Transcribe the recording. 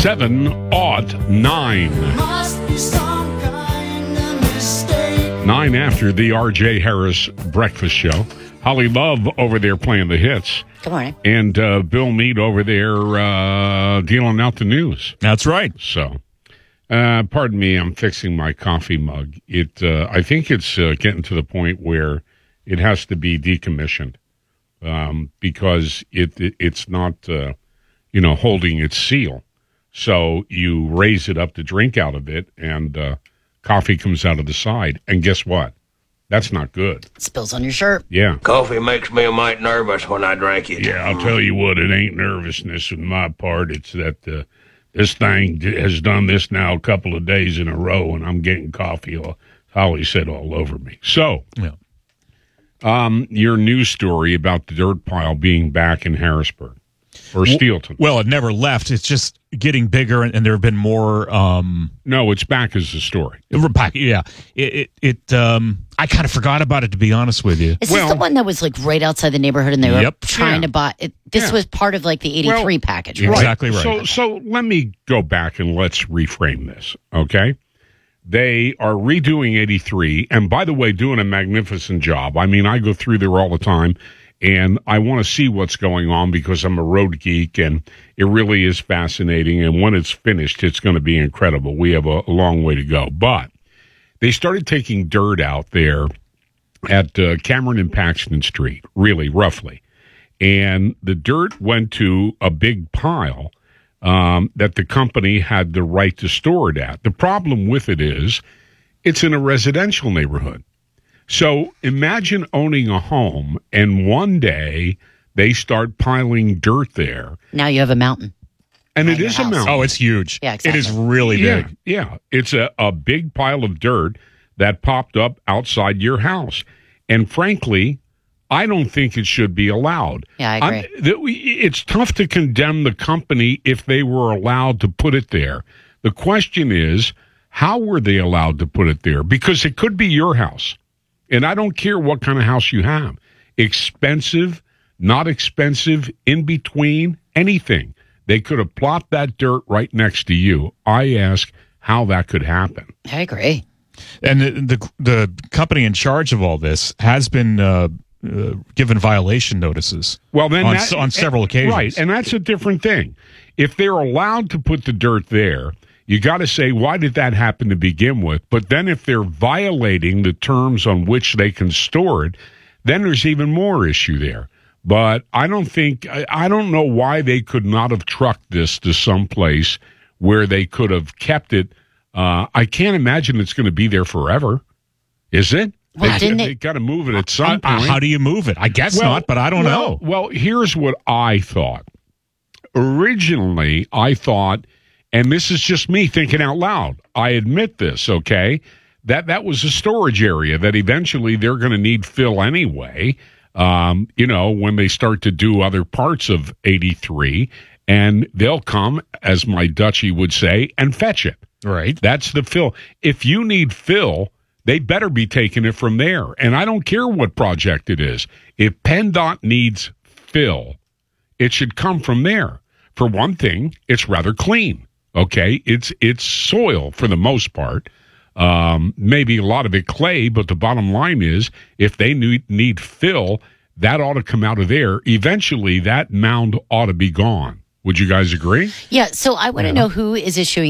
7:09. 9 after the R.J. Harris Breakfast Show. Holly Love over there playing the hits. Good morning. And Bill Meade over there dealing out the news. That's right. So, pardon me, I'm fixing my coffee mug. I think it's getting to the point where it has to be decommissioned because it's not, holding its seal. So you raise it up to drink out of it, and coffee comes out of the side. And guess what? That's not good. Spills on your shirt. Yeah. Coffee makes me a mite nervous when I drink it. Yeah, I'll tell you what, it ain't nervousness on my part. It's that this thing has done this now a couple of days in a row, and I'm getting coffee, Holly said, all over me. So, your news story about the dirt pile being back in Harrisburg or Steelton. Well, it never left. It's just getting bigger, and there have been more. No, it's back as a story. Yeah, I kind of forgot about it, to be honest with you. Is this the one that was like right outside the neighborhood, and they were trying to buy it? This was part of like the 83 package, right? Exactly right. So let me go back and let's reframe this, okay? They are redoing 83, and by the way, doing a magnificent job. I mean, I go through there all the time, and I want to see what's going on because I'm a road geek, and it really is fascinating. And when it's finished, it's going to be incredible. We have a long way to go. But they started taking dirt out there at Cameron and Paxton Street, really roughly. And the dirt went to a big pile that the company had the right to store it at. The problem with it is it's in a residential neighborhood. So imagine owning a home and one day they start piling dirt there. Now you have a mountain. And it is a mountain. Oh, it's huge. Yeah, exactly. It is really big. Yeah. It's a big pile of dirt that popped up outside your house. And frankly, I don't think it should be allowed. Yeah, I agree. It's tough to condemn the company if they were allowed to put it there. The question is, how were they allowed to put it there? Because it could be your house. And I don't care what kind of house you have. Expensive, not expensive, in between, anything. They could have plopped that dirt right next to you. I ask how that could happen. I agree. And the company in charge of all this has been given violation notices. Well, then on several occasions, right? And that's a different thing. If they're allowed to put the dirt there, you got to say, why did that happen to begin with? But then if they're violating the terms on which they can store it, then there's even more issue there. But I don't know why they could not have trucked this to some place where they could have kept it. I can't imagine it's going to be there forever. Is it? Well, they got to move it at some point. How do you move it? I guess not, but I don't know. Well, here's what I thought. Originally, I thought, and this is just me thinking out loud, I admit this, okay, that was a storage area that eventually they're going to need fill anyway, when they start to do other parts of 83, and they'll come, as my Dutchie would say, and fetch it. Right. That's the fill. If you need fill, they better be taking it from there. And I don't care what project it is. If PennDOT needs fill, it should come from there. For one thing, it's rather clean. Okay, it's soil for the most part. Maybe a lot of it clay, but the bottom line is if they need fill, that ought to come out of there. Eventually, that mound ought to be gone. Would you guys agree? Yeah, so I want to know who is issuing